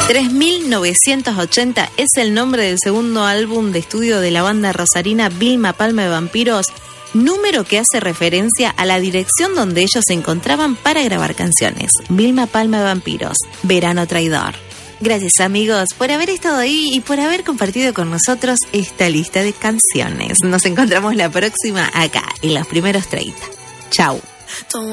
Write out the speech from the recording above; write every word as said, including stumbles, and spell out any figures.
tres mil novecientos ochenta es el nombre del segundo álbum de estudio de la banda rosarina Vilma Palma de Vampiros, número que hace referencia a la dirección donde ellos se encontraban para grabar canciones. Vilma Palma de Vampiros, Verano Traidor. Gracias amigos por haber estado ahí y por haber compartido con nosotros esta lista de canciones. Nos encontramos la próxima acá, en los primeros treinta. Chau.